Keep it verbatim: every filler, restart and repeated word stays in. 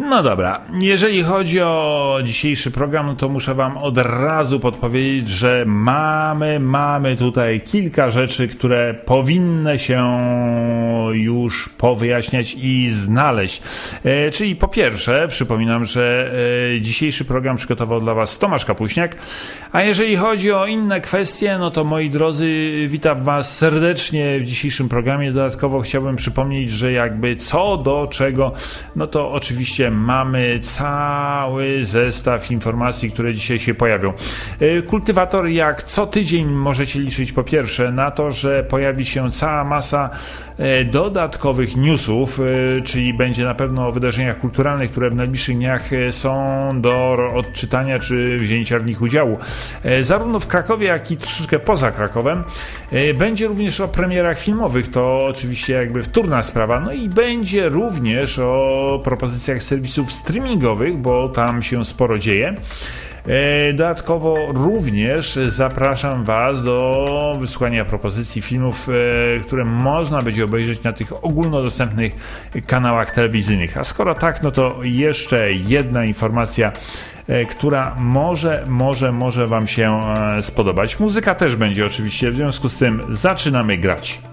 No dobra, jeżeli chodzi o dzisiejszy program, no to muszę wam od razu podpowiedzieć, że mamy, mamy tutaj kilka rzeczy, które powinny się już powyjaśniać i znaleźć. E, czyli po pierwsze, przypominam, że e, dzisiejszy program przygotował dla was Tomasz Kapuśniak, a jeżeli chodzi o inne kwestie, no to moi drodzy, witam was serdecznie w dzisiejszym programie. Dodatkowo chciałbym przypomnieć, że jakby co do czego, no to oczywiście mamy cały zestaw informacji, które dzisiaj się pojawią. Kultywator, jak co tydzień możecie liczyć po pierwsze na to, że pojawi się cała masa dodatkowych newsów, czyli będzie na pewno o wydarzeniach kulturalnych, które w najbliższych dniach są do odczytania czy wzięcia w nich udziału. Zarówno w Krakowie, jak i troszeczkę poza Krakowem. Będzie również o premierach filmowych, to oczywiście jakby wtórna sprawa, no i będzie również o propozycjach serwisów streamingowych, bo tam się sporo dzieje. Dodatkowo również zapraszam was do wysłuchania propozycji filmów, które można będzie obejrzeć na tych ogólnodostępnych kanałach telewizyjnych. A skoro tak, no to jeszcze jedna informacja, która może, może, może wam się spodobać. Muzyka też będzie oczywiście, w związku z tym zaczynamy grać.